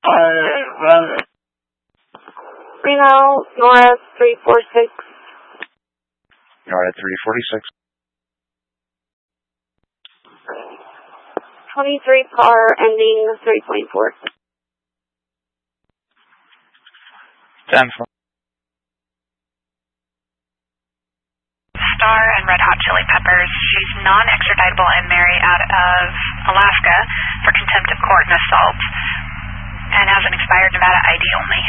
Reno, North 346. North 346. 23 car ending 3.4. 10-4. Star and Red Hot Chili Peppers. She's non-extraditable and married out of Alaska for contempt of court and assault, and has an expired Nevada ID only.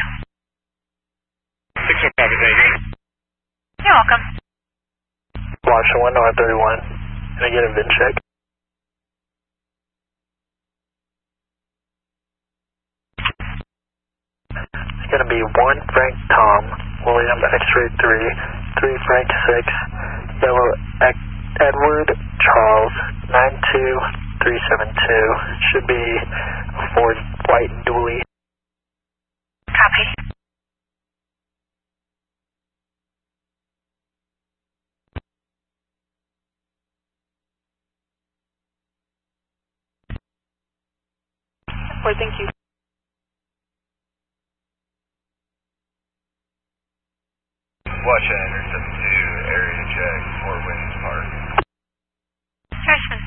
605 is Adrian. You're welcome. Washington 1 North 31. Can I get a VIN check? It's going to be 1 Frank Tom, William X-ray 3, 3 Frank 6, Yellow Edward Charles 92372. Should be a Ford white dually. Copy. Well, thank you. Watch at intercept 2, area check, Fort Williams Park. Freshman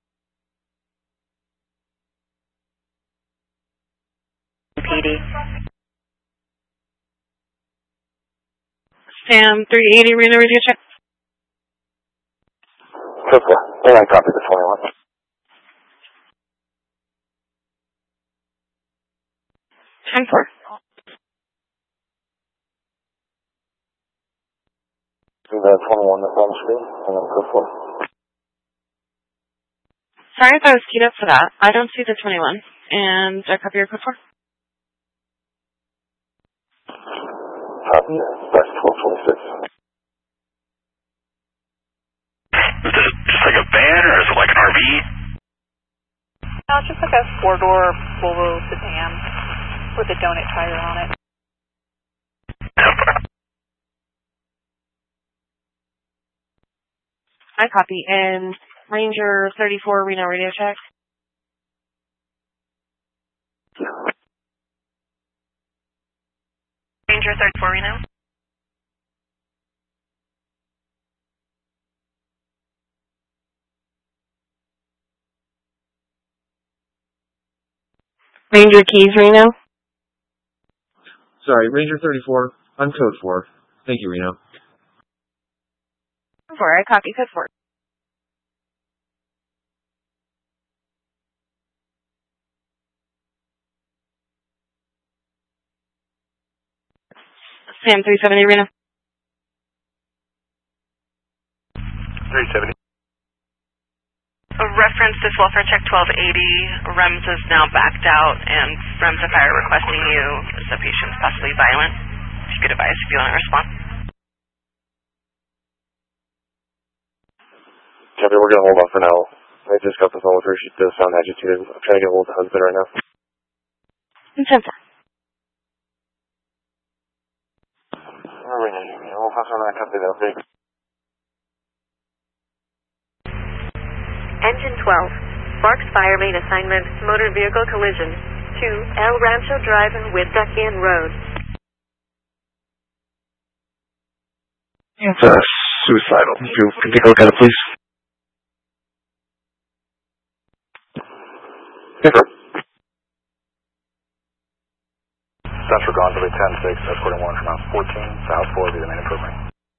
2. PD. Sam 380, Reno, radio check. Crystal, and I copy the 21. Time for. See the 21 that's on the screen, and then Crystal. Sorry if I was keyed up for that. I don't see the 21. And I copy your code 4. Copy, that's 1226. Is it just like a van, or is it like an RV? No, it's just like a 4-door Volvo sedan with a donut tire on it. I copy. And Ranger 34, Reno, radio check. Ranger 34 Reno. Ranger Keys, Reno. Sorry, Ranger 34. I'm code 4. Thank you, Reno. 4, I copy code 4. Sam 370, Reno. 370. Reference this welfare check 1280. REMS is now backed out, and REMS if I are requesting you as the patient's possibly violent. If you could advise if you want to respond. Copy, we're going to hold off for now. I just got the phone with her. She does sound agitated. I'm trying to get hold of the husband right now. Consent. We'll pass on that copy that update. Engine 12. Sparks Fire Main assignment, motor vehicle collision. 2 El Rancho Drive with Duck-In Road. It's suicidal. If you can take a look at it, please. Paper. Stops for Gonzalez 10-6, escorting 1 from House 14, South 4 be the main improvement.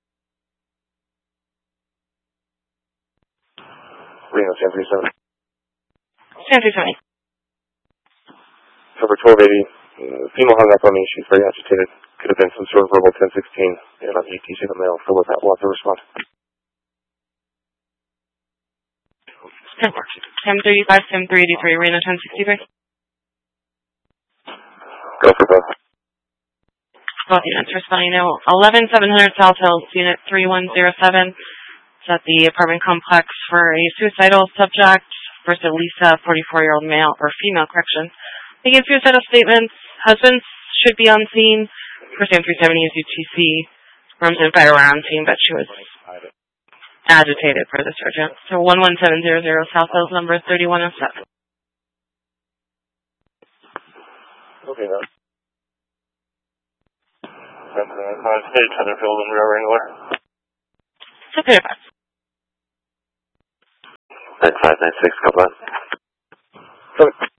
Reno, Sam 37. Sam 370. Cover 1280. Female hung up on me. She's very agitated. Could have been some sort of verbal 1016. And I'm ETC the mail. So with that, we'll have to respond. Sam 35, Sam 383, Reno 1063. Go for both. Both units responding now. 11700 South Hills, Unit 3107. It's at the apartment complex for a suicidal subject versus Lisa, 44-year-old male or female, correction. Making suicidal statements. Husbands should be on scene. For Sam 370 is UTC. Rooms and fire were on scene, but she was agitated for the sergeant. So 11700 South Hills, number 3107. Okay, now. State Tenderfield and Rear Wrangler. Okay, bye. 9596, come on.